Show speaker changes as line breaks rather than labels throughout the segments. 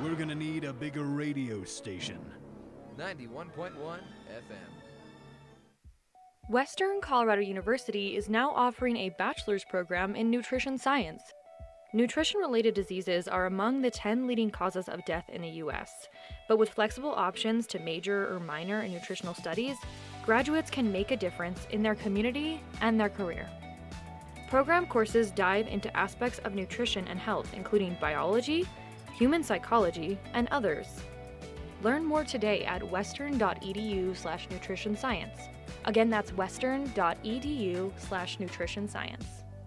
We're gonna need a bigger radio station.
91.1 FM.
Western Colorado University is now offering a bachelor's program in nutrition science. Nutrition-related diseases are among the 10 leading causes of death in the U.S., but with flexible options to major or minor in nutritional studies, graduates can make a difference in their community and their career. Program courses dive into aspects of nutrition and health, including biology, human psychology, and others. Learn more today at western.edu/nutritionscience. Again, that's western.edu/nutritionscience.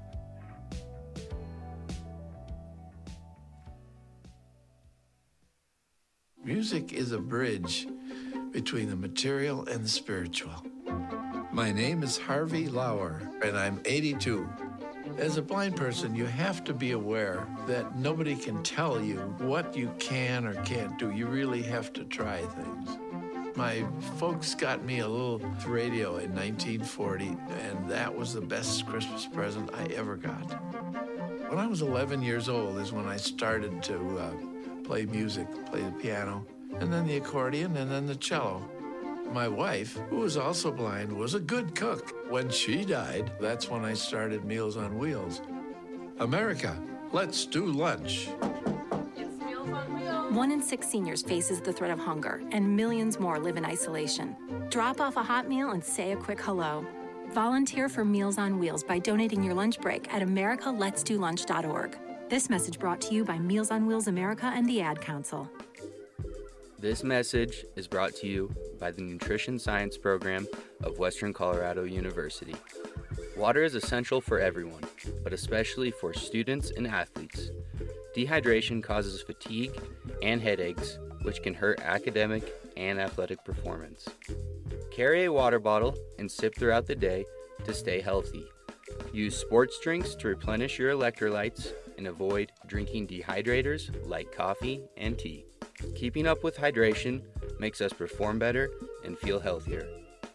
Music is a bridge between the material and the spiritual. My name is Harvey Lauer, and I'm 82. As a blind person, you have to be aware that nobody can tell you what you can or can't do. You really have to try things. My folks got me a little radio in 1940, and that was the best Christmas present I ever got. When I was 11 years old is when I started to play music, play the piano, and then the accordion, and then the cello. My wife, who was also blind, was a good cook. When she died, that's when I started Meals on Wheels. America, let's do lunch.
It's Meals on Wheels. 1 in 6 seniors faces the threat of hunger, and millions more live in isolation. Drop off a hot meal and say a quick hello. Volunteer for Meals on Wheels by donating your lunch break at americaletsdolunch.org. This message brought to you by Meals on Wheels America and the Ad Council.
This message is brought to you by the Nutrition Science Program of Western Colorado University. Water is essential for everyone, but especially for students and athletes. Dehydration causes fatigue and headaches, which can hurt academic and athletic performance. Carry a water bottle and sip throughout the day to stay healthy. Use sports drinks to replenish your electrolytes and avoid drinking dehydrators like coffee and tea. Keeping up with hydration makes us perform better and feel healthier.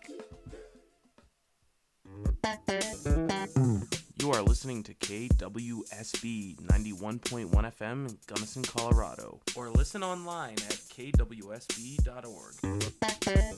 You are listening to KWSB 91.1 FM in Gunnison, Colorado, or listen online at kwsb.org.